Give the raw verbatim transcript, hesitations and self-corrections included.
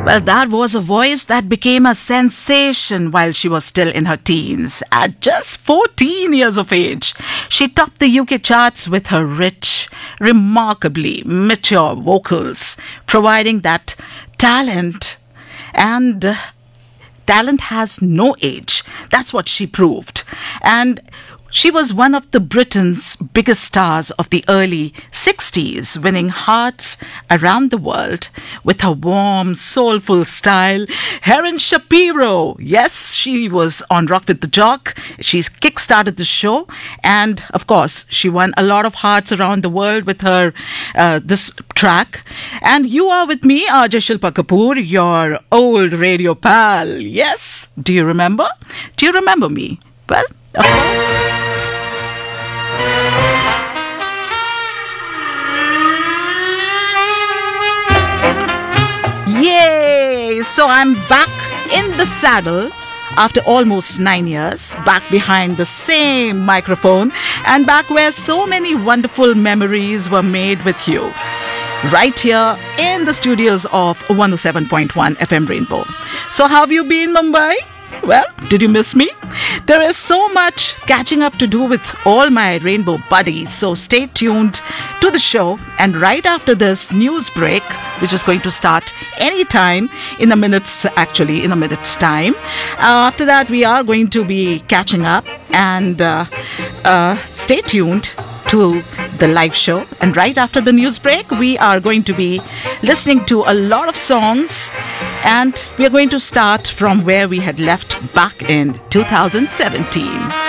Well, that was a voice that became a sensation while she was still in her teens. At just fourteen years of age, she topped the U K charts with her rich, remarkably mature vocals, providing that talent and uh, talent has no age. That's what she proved. And she was one of the Britain's biggest stars of the early sixties, winning hearts around the world with her warm, soulful style. Heron Shapiro, yes, she was on Rock with the Jock. She kick-started the show. And, of course, she won a lot of hearts around the world with her, uh, this track. And you are with me, R J Shilpa Kapoor, your old radio pal. Yes, do you remember? Do you remember me? Well, of course. Yay! So I'm back in the saddle after almost nine years, back behind the same microphone, and back where so many wonderful memories were made with you. Right here in the studios of one oh seven point one F M Rainbow. So how have you been, Mumbai? Well, did you miss me? There is so much catching up to do with all my rainbow buddies, so stay tuned to the show. And right after this news break, which is going to start anytime in a minute's, actually in a minute's time, uh, after that we are going to be catching up, and uh, uh, stay tuned to the live show. And right after the news break, we are going to be listening to a lot of songs, and we are going to start from where we had left back in two thousand seventeen.